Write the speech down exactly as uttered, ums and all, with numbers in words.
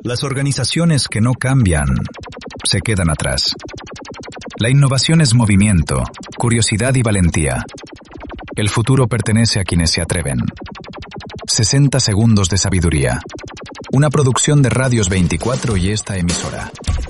Las organizaciones que no cambian se quedan atrás. La innovación es movimiento, curiosidad y valentía. El futuro pertenece a quienes se atreven. sesenta segundos de sabiduría. Una producción de Radios veinticuatro y esta emisora.